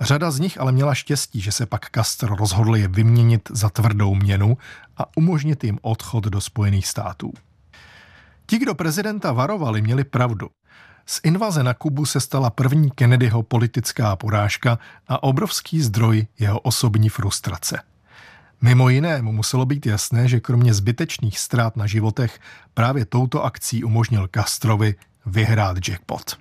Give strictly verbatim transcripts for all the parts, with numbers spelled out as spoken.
Řada z nich ale měla štěstí, že se pak Castro rozhodl je vyměnit za tvrdou měnu a umožnit jim odchod do Spojených států. Ti, kdo prezidenta varovali, měli pravdu. Z invaze na Kubu se stala první Kennedyho politická porážka a obrovský zdroj jeho osobní frustrace. Mimo jiné mu muselo být jasné, že kromě zbytečných ztrát na životech právě touto akcí umožnil Castrovi vyhrát jackpot.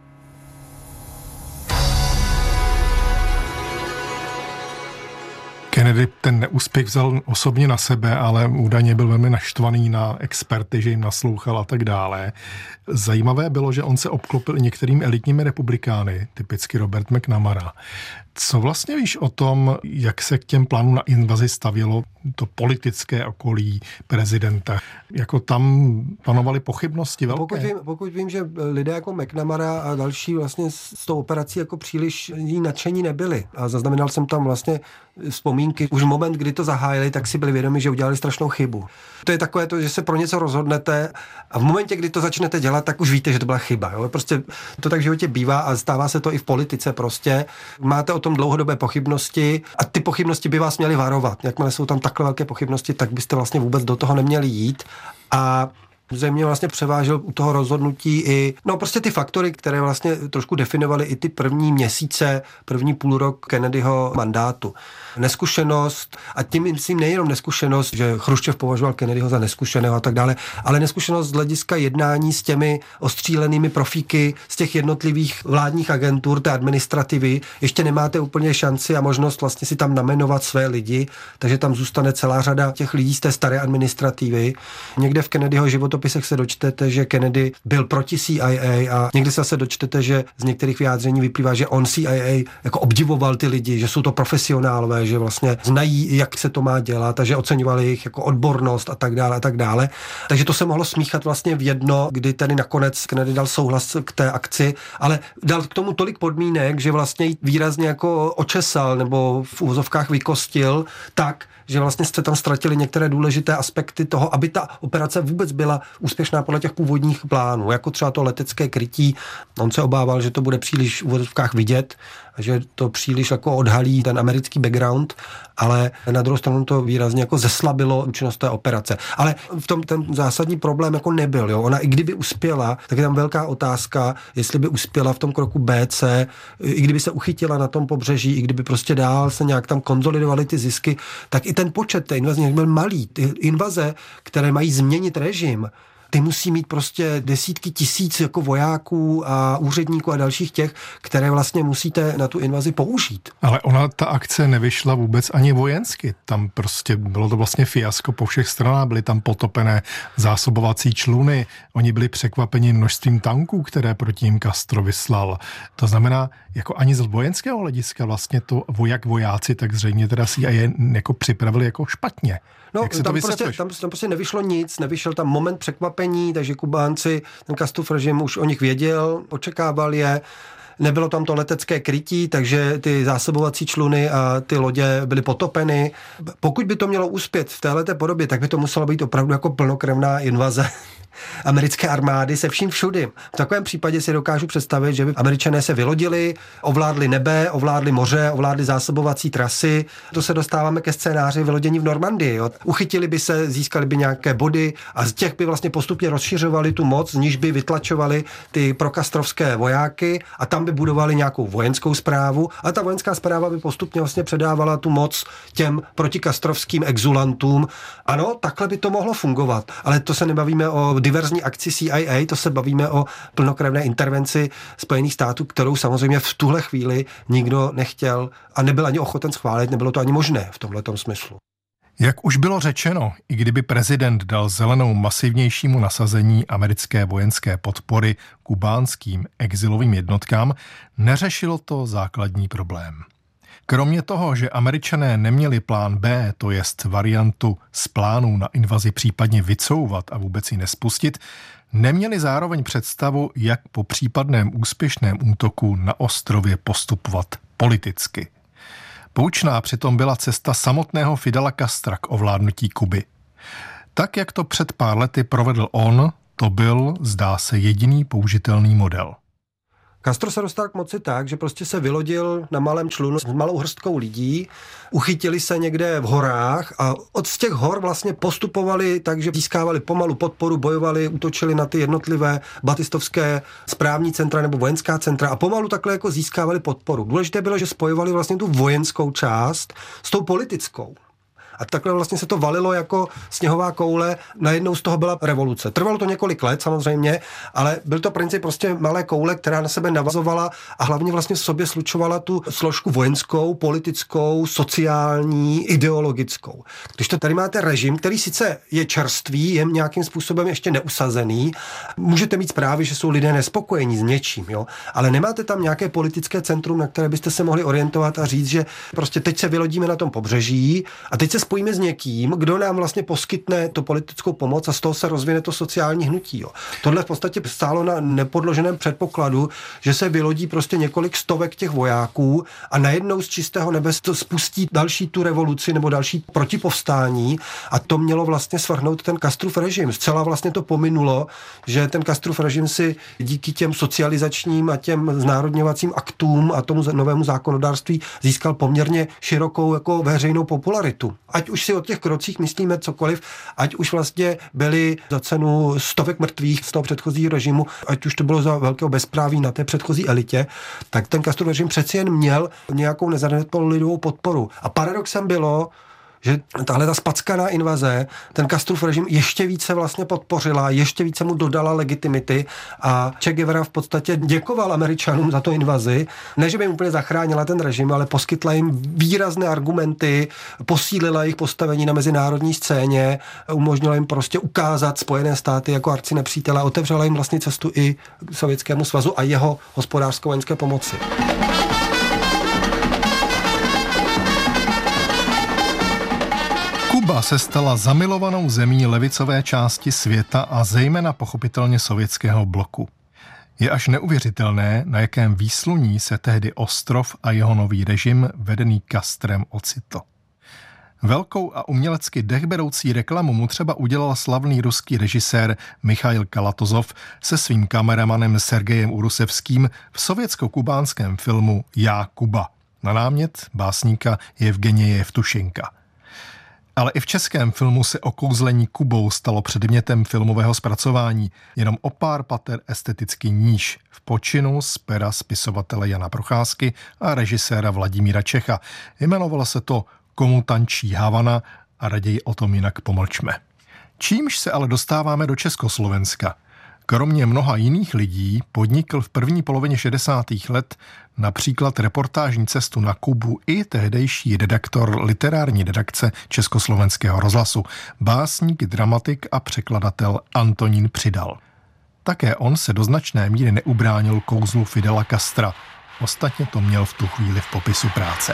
Kennedy ten neúspěch vzal osobně na sebe, ale údajně byl velmi naštvaný na experty, že jim naslouchal a tak dále. Zajímavé bylo, že on se obklopil některými elitními republikány, typicky Robert McNamara. Co vlastně víš o tom, jak se k těm plánům na invazi stavělo to politické okolí prezidenta? Jako tam panovaly pochybnosti velké? Pokud vím, pokud vím, že lidé jako McNamara a další vlastně s tou operací jako příliš jí nadšení nebyli. A zaznamenal jsem tam vlastně vzpomínky. Už v moment, kdy to zahájili, tak si byli vědomi, že udělali strašnou chybu. To je takové to, že se pro něco rozhodnete a v momentě, kdy to začnete dělat, tak už víte, že to byla chyba. Jo? Prostě to tak v životě bývá a stává se to i v politice prostě. Máte o tom dlouhodobé pochybnosti a ty pochybnosti by vás měly varovat. Jakmile jsou tam takhle velké pochybnosti, tak byste vlastně vůbec do toho neměli jít. A zřejmě vlastně převážil u toho rozhodnutí i, no prostě ty faktory, které vlastně trošku definovaly i ty první měsíce, první půl rok Kennedyho mandátu. Neskušenost, a tím myslím nejenom neskušenost, že Chruščov považoval Kennedyho za neskušeného a tak dále, ale neskušenost z hlediska jednání s těmi ostřílenými profíky z těch jednotlivých vládních agentur, té administrativy. Ještě nemáte úplně šanci a možnost vlastně si tam namenovat své lidi, takže tam zůstane celá řada těch lidí z té staré administrativy. Někde v Kennedyho životopisech se dočtete, že Kennedy byl proti C I A a někdy se dočtete, že z některých vyjádření vyplývá, že on C I A jako obdivoval ty lidi, že jsou to profesionálové, že vlastně znají, jak se to má dělat a že oceňovali jejich jako odbornost a tak dále a tak dále. Takže to se mohlo smíchat vlastně v jedno, kdy tedy nakonec Kennedy dal souhlas k té akci, ale dal k tomu tolik podmínek, že vlastně ji výrazně jako očesal nebo v uvozovkách vykostil tak, že vlastně jste tam ztratili některé důležité aspekty toho, aby ta operace vůbec byla úspěšná podle těch původních plánů, jako třeba to letecké krytí. On se obával, že to bude příliš v uvozovkách vidět, že to příliš jako odhalí ten americký background, ale na druhou stranu to výrazně jako zeslabilo účinnost té operace. Ale v tom ten zásadní problém jako nebyl. Jo? Ona i kdyby uspěla, tak je tam velká otázka, jestli by uspěla v tom kroku B, C, i kdyby se uchytila na tom pobřeží, i kdyby prostě dál se nějak tam konzolidovaly ty zisky, tak i ten počet té invaze byl malý. Ty invaze, které mají změnit režim, ty musí mít prostě desítky tisíc jako vojáků a úředníků a dalších těch, které vlastně musíte na tu invazi použít. Ale ona, ta akce nevyšla vůbec ani vojensky. Tam prostě bylo to vlastně fiasko po všech stranách. Byly tam potopené zásobovací čluny. Oni byli překvapeni množstvím tanků, které proti jim Castro vyslal. To znamená, jako ani z vojenského hlediska vlastně to jak vojáci, tak zřejmě teda C I A jako připravili jako špatně. No, tam prostě, tam, tam prostě nevyšlo nic, nevyšel tam moment překvapení, takže Kubánci, ten Castrův režim už o nich věděl, očekával je, nebylo tam to letecké krytí, takže ty zásobovací čluny a ty lodě byly potopeny. Pokud by to mělo uspět v téhleté podobě, tak by to muselo být opravdu jako plnokrevná invaze americké armády se vším všudy. V takovém případě si dokážu představit, že by Američané se vylodili, ovládli nebe, ovládli moře, ovládli zásobovací trasy. To se dostáváme ke scénáři vylodění v Normandii. Jo. Uchytili by se, získali by nějaké body a z těch by vlastně postupně rozšiřovali tu moc, z níž by vytlačovali ty prokastrovské vojáky a tam by budovali nějakou vojenskou správu a ta vojenská správa by postupně vlastně předávala tu moc těm protikastrovským exulantům. Ano, takhle by to mohlo fungovat, ale to se nebavíme o diverzní akci C I A, to se bavíme o plnokrevné intervenci Spojených států, kterou samozřejmě v tuhle chvíli nikdo nechtěl a nebyl ani ochoten schválit, nebylo to ani možné v tomhletom smyslu. Jak už bylo řečeno, i kdyby prezident dal zelenou masivnějšímu nasazení americké vojenské podpory kubánským exilovým jednotkám, neřešilo to základní problém. Kromě toho, že Američané neměli plán B, to jest variantu z plánů na invazi případně vycouvat a vůbec ji nespustit, neměli zároveň představu, jak po případném úspěšném útoku na ostrově postupovat politicky. Poučná přitom byla cesta samotného Fidela Castra k ovládnutí Kuby. Tak, jak to před pár lety provedl on, to byl, zdá se, jediný použitelný model. Castro se dostal k moci tak, že prostě se vylodil na malém člunu s malou hrstkou lidí, uchytili se někde v horách a od z těch hor vlastně postupovali tak, že získávali pomalu podporu, bojovali, útočili na ty jednotlivé batistovské správní centra nebo vojenská centra a pomalu takhle jako získávali podporu. Důležité bylo, že spojovali vlastně tu vojenskou část s tou politickou. A takhle vlastně se to valilo jako sněhová koule. Najednou z toho byla revoluce. Trvalo to několik let samozřejmě, ale byl to princip prostě malé koule, která na sebe navazovala a hlavně vlastně v sobě slučovala tu složku vojenskou, politickou, sociální, ideologickou. Když to tady máte režim, který sice je čerstvý, je nějakým způsobem ještě neusazený, můžete mít zprávy, že jsou lidé nespokojení s něčím, jo? Ale nemáte tam nějaké politické centrum, na které byste se mohli orientovat a říct, že prostě teď se vylodíme na tom pobřeží a teď se spojíme s někým, kdo nám vlastně poskytne tu politickou pomoc a z toho se rozvine to sociální hnutí. Jo. Tohle v podstatě stálo na nepodloženém předpokladu, že se vylodí prostě několik stovek těch vojáků a najednou z čistého nebe to spustí další tu revoluci nebo další protipovstání a to mělo vlastně svrhnout ten Castrův režim. Zcela vlastně to pominulo, že ten Castrův režim si díky těm socializačním a těm znárodňovacím aktům a tomu novému zákonodárství získal poměrně širokou jako veřejnou popularitu. Ať už si o těch krocích myslíme cokoliv, ať už vlastně byly za cenu stovek mrtvých z toho předchozího režimu, ať už to bylo za velkého bezpráví na té předchozí elitě, tak ten Castrův režim přeci jen měl nějakou nezanedbatelnou lidovou podporu. A paradoxem bylo, že tahle ta spackaná invaze ten Castrův režim ještě více vlastně podpořila, ještě více mu dodala legitimity a Che Guevara v podstatě děkoval Američanům za tu invazi. Ne, že by jim úplně zachránila ten režim, ale poskytla jim výrazné argumenty, posílila jejich postavení na mezinárodní scéně, umožnila jim prostě ukázat Spojené státy jako arcinepřítele a otevřela jim vlastně cestu i k Sovětskému svazu a jeho hospodářsko-vojenské pomoci. Kuba se stala zamilovanou zemí levicové části světa a zejména pochopitelně sovětského bloku. Je až neuvěřitelné, na jakém výsluní se tehdy ostrov a jeho nový režim, vedený Castrem, ocitl. Velkou a umělecky dechberoucí reklamu mu třeba udělal slavný ruský režisér Michail Kalatozov se svým kameramanem Sergejem Urusevským v sovětsko-kubánském filmu Já, Kuba, na námět básníka Evgenije Jevtušenka. Ale i v českém filmu se okouzlení Kubou stalo předmětem filmového zpracování, jenom o pár pater esteticky níž, v počinu z pera spisovatele Jana Procházky a režiséra Vladimíra Čecha. Jmenovalo se to Komu tančí Havana a raději o tom jinak pomlčme. Čímž se ale dostáváme do Československa. Kromě mnoha jiných lidí podnikl v první polovině šedesátých let například reportážní cestu na Kubu i tehdejší redaktor literární redakce Československého rozhlasu, básník, dramatik a překladatel Antonín Přidal. Také on se do značné míry neubránil kouzlu Fidela Castra. Ostatně to měl v tu chvíli v popisu práce.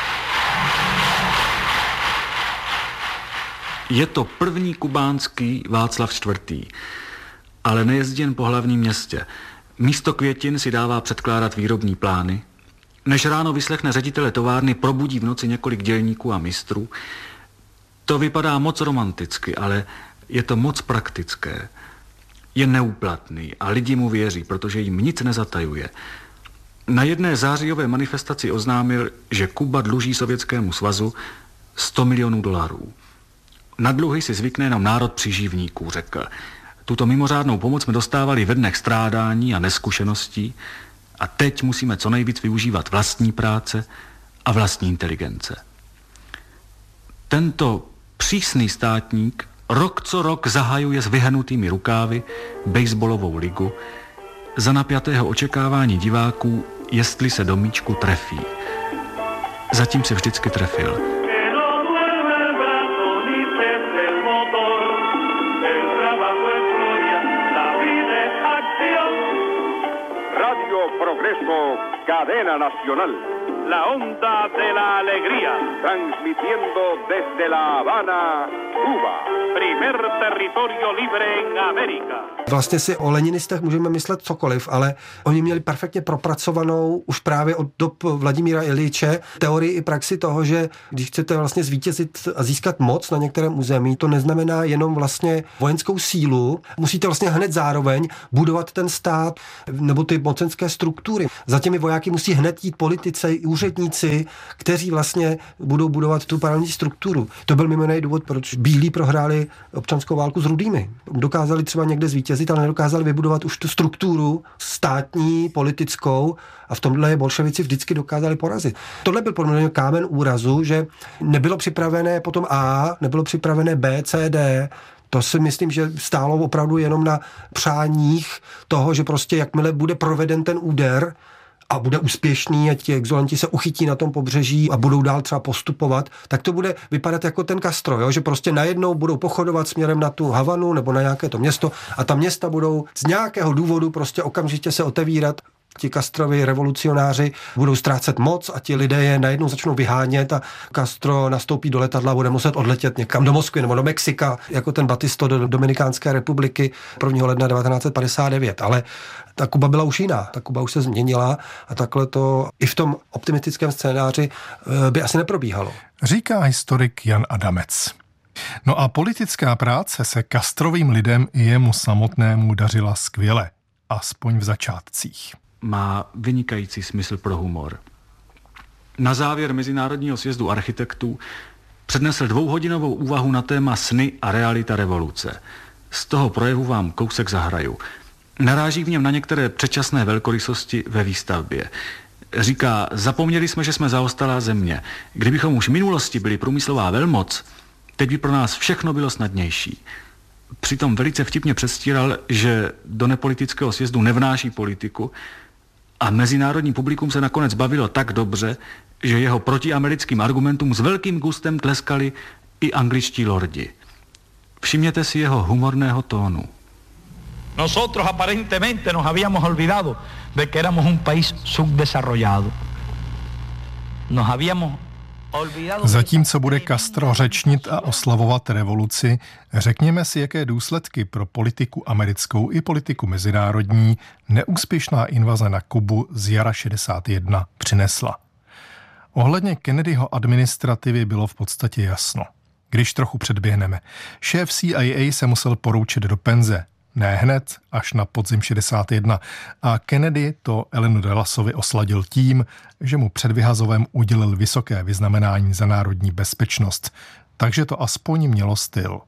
Je to první kubánský Václav čtvrtý. Ale nejezdí jen po hlavním městě. Místo květin si dává předkládat výrobní plány. Než ráno vyslechne ředitele továrny, probudí v noci několik dělníků a mistrů. To vypadá moc romanticky, ale je to moc praktické. Je neúplatný a lidi mu věří, protože jim nic nezatajuje. Na jedné zářijové manifestaci oznámil, že Kuba dluží Sovětskému svazu sto milionů dolarů. Na dluhy si zvykne jenom národ příživníků, řekl. Tuto mimořádnou pomoc jsme dostávali ve dnech strádání a neskušeností a teď musíme co nejvíc využívat vlastní práce a vlastní inteligence. Tento přísný státník rok co rok zahajuje s vyhrnutými rukávy baseballovou ligu za napjatého očekávání diváků, jestli se do míčku trefí. Zatím se vždycky trefil. Radio Progreso cadena nacional. La onda de la alegría. Transmitiendo desde La Habana, Cuba. Primer territorio libre en América. Vlastně si o leninistech můžeme myslet cokoliv, ale oni měli perfektně propracovanou už právě od dob Vladimíra Iljiče teorii i praxi toho, že když chcete vlastně zvítězit a získat moc na některém území, to neznamená jenom vlastně vojenskou sílu, musíte vlastně hned zároveň budovat ten stát nebo ty mocenské struktury. Za těmi vojáky musí hned jít politici, úředníci, kteří vlastně budou budovat tu paralelní strukturu. To byl mimo jiný důvod, proč bílí prohráli občanskou válku s rudými. Dokázali třeba někde zvítězit, ale nedokázali vybudovat už tu strukturu státní, politickou a v tomhle je bolševici vždycky dokázali porazit. Tohle byl podle mě kámen úrazu, že nebylo připravené potom A, nebylo připravené B, C, D. To si myslím, že stálo opravdu jenom na přáních toho, že prostě jakmile bude proveden ten úder a bude úspěšný a ti exulanti se uchytí na tom pobřeží a budou dál třeba postupovat, tak to bude vypadat jako ten Castro, jo? Že prostě najednou budou pochodovat směrem na tu Havanu nebo na nějaké to město a ta města budou z nějakého důvodu prostě okamžitě se otevírat. Ti Castrovi revolucionáři budou ztrácet moc a ti lidé je najednou začnou vyhánět a Castro nastoupí do letadla a bude muset odletět někam do Moskvy nebo do Mexika, jako ten Batisto do Dominikánské republiky prvního ledna devatenáct set padesát devět. Ale ta Kuba byla už jiná, ta Kuba už se změnila a takhle to i v tom optimistickém scénáři by asi neprobíhalo. Říká historik Jan Adamec. No a politická práce se Castrovým lidem i jemu samotnému dařila skvěle, aspoň v začátcích. Má vynikající smysl pro humor. Na závěr Mezinárodního sjezdu architektů přednesl dvouhodinovou úvahu na téma sny a realita revoluce. Z toho projevu vám kousek zahraju. Naráží v něm na některé předčasné velkorysosti ve výstavbě. Říká, zapomněli jsme, že jsme zaostalá země. Kdybychom už v minulosti byli průmyslová velmoc, teď by pro nás všechno bylo snadnější. Přitom velice vtipně předstíral, že do nepolitického sjezdu nevnáší politiku a mezinárodní publikum se nakonec bavilo tak dobře, že jeho protiamerickým argumentům s velkým gustem tleskali i angličtí lordi. Všimněte si jeho humorného tónu. Nosotros aparentemente nos habíamos olvidado de que éramos un país subdesarrollado. Nos habíamos Zatímco bude Castro řečnit a oslavovat revoluci, řekněme si, jaké důsledky pro politiku americkou i politiku mezinárodní neúspěšná invaze na Kubu z jara šedesát jedna přinesla. Ohledně Kennedyho administrativy bylo v podstatě jasno. Když trochu předběhneme, šéf C I A se musel poroučet do penze. Ne hned, až na podzim šedesát jedna. A Kennedy to Allenu Dullasovi osladil tím, že mu před vyhazovem udělil vysoké vyznamenání za národní bezpečnost. Takže to aspoň mělo styl.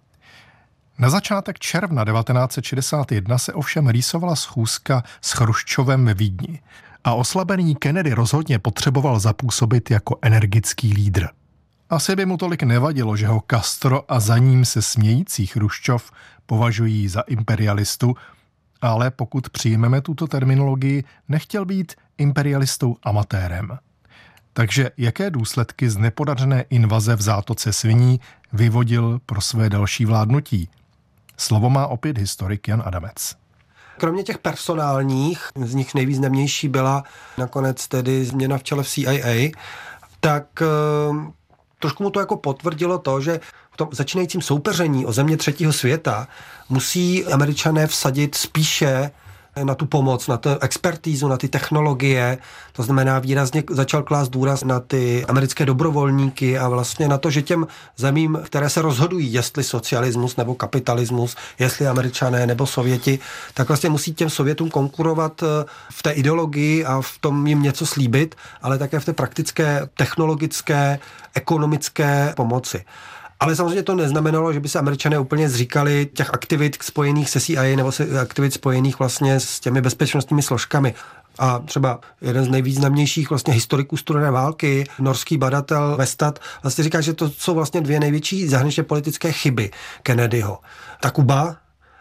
Na začátek června devatenáct set šedesát jedna se ovšem rýsovala schůzka s Chruščovem ve Vídni. A oslabený Kennedy rozhodně potřeboval zapůsobit jako energický lídr. Asi by mu tolik nevadilo, že ho Castro a za ním se smějící Chruščov považují za imperialistu, ale pokud přijmeme tuto terminologii, nechtěl být imperialistou amatérem. Takže jaké důsledky z nepodařené invaze v zátoce Sviní vyvodil pro své další vládnutí? Slovo má opět historik Jan Adamec. Kromě těch personálních, z nich nejvýznamnější byla nakonec tedy změna v čele v C I A, tak trošku mu to jako potvrdilo to, že v tom začínajícím soupeření o země třetího světa musí Američané vsadit spíše na tu pomoc, na tu expertízu, na ty technologie. To znamená, výrazně začal klást důraz na ty americké dobrovolníky a vlastně na to, že těm zemím, které se rozhodují, jestli socialismus nebo kapitalismus, jestli Američané nebo Sověti, tak vlastně musí těm Sovětům konkurovat v té ideologii a v tom jim něco slíbit, ale také v té praktické, technologické, ekonomické pomoci. Ale samozřejmě to neznamenalo, že by se Američané úplně zříkali těch aktivit spojených se C I A nebo se aktivit spojených vlastně s těmi bezpečnostními složkami. A třeba jeden z nejvýznamnějších vlastně historiků studené války, norský badatel Westad, vlastně říká, že to jsou vlastně dvě největší zahraničně politické chyby Kennedyho. Ta Kuba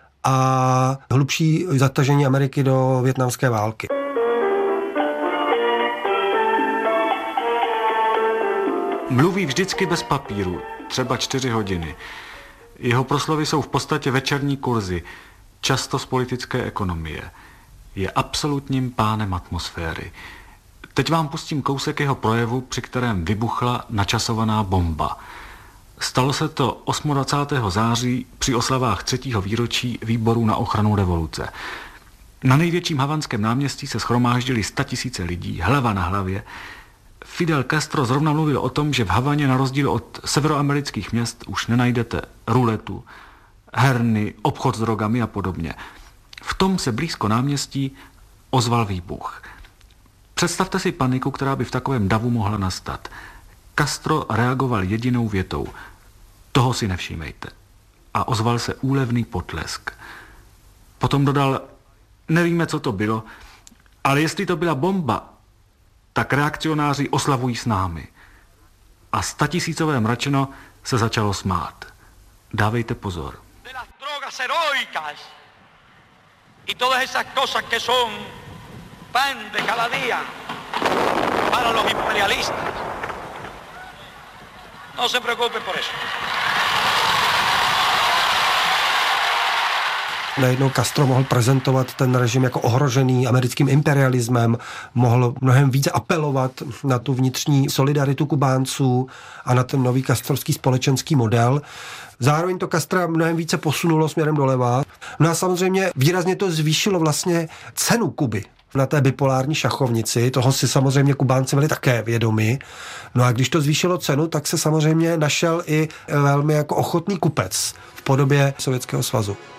a hlubší zatažení Ameriky do vietnamské války. Mluví vždycky bez papíru, třeba čtyři hodiny. Jeho proslovy jsou v podstatě večerní kurzy, často z politické ekonomie. je absolutním pánem atmosféry. Teď vám pustím kousek jeho projevu, při kterém vybuchla načasovaná bomba. Stalo se to dvacátého osmého září při oslavách třetího výročí Výboru na ochranu revoluce. Na největším havanském náměstí se shromáždili statisíce lidí, hlava na hlavě. Fidel Castro zrovna mluvil o tom, že v Havaně na rozdíl od severoamerických měst už nenajdete ruletu, herny, obchod s drogami a podobně. V tom se blízko náměstí ozval výbuch. Představte si paniku, která by v takovém davu mohla nastat. Castro reagoval jedinou větou. Toho si nevšímejte. A ozval se úlevný potlesk. Potom dodal, nevíme, co to bylo, ale jestli to byla bomba, tak reakcionáři oslavují s námi. A statisícové mračeno se začalo smát. Dávejte pozor. De las drogas heroicas y todas esas cosas que son pan de cada día para los imperialistas. No se preocupen por eso. Najednou Castro mohl prezentovat ten režim jako ohrožený americkým imperialismem, mohl mnohem více apelovat na tu vnitřní solidaritu Kubánců a na ten nový castrovský společenský model. Zároveň to Castra mnohem více posunulo směrem doleva. No a samozřejmě výrazně to zvýšilo vlastně cenu Kuby na té bipolární šachovnici. Toho si samozřejmě Kubánci byli také vědomi. No a když to zvýšilo cenu, tak se samozřejmě našel i velmi jako ochotný kupec v podobě Sovětského svazu.